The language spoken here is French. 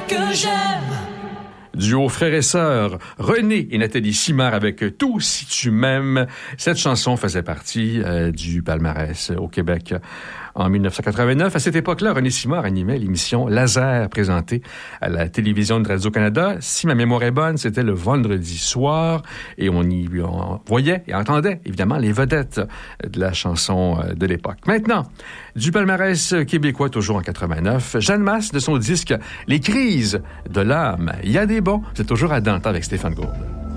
que j'aime. Duo frères et sœurs, René et Nathalie Simard avec Tout si tu m'aimes. Cette chanson faisait partie du palmarès au Québec en 1989. À cette époque-là, René Simard animait l'émission Laser présentée à la télévision de Radio-Canada. Si ma mémoire est bonne, c'était le vendredi soir et on voyait et entendait évidemment les vedettes de la chanson de l'époque. Maintenant, du palmarès québécois toujours en 89, Jeanne Masse de son disque Les crises de l'âme. Il y a des bons, c'est toujours à Dante avec Stéphane Gourde.